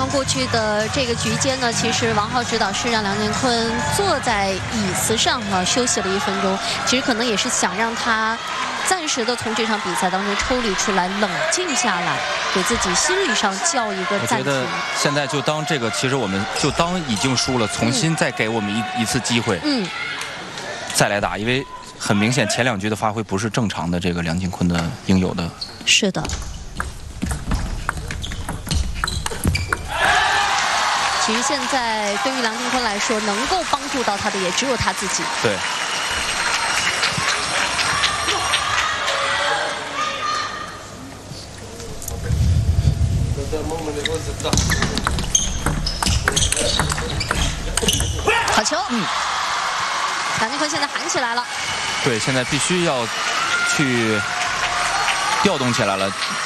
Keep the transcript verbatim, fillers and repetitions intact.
过去的这个局间呢，其实王浩指导是让梁建坤坐在椅子上啊休息了一分钟，其实可能也是想让他暂时的从这场比赛当中抽离出来，冷静下来，给自己心理上叫一个我暂停。 觉得现在就当这个，其实我们就当已经输了，重新再给我们一、嗯、一次机会， 嗯， 再来打，因为很明显前两局的发挥不是正常的这个梁建坤的应有的。 是的。其实现在对于梁建坤来说，能够帮助到他的也只有他自己。 对。 好球！嗯，梁建坤现在喊起来了。 对，现在必须要去调动起来了。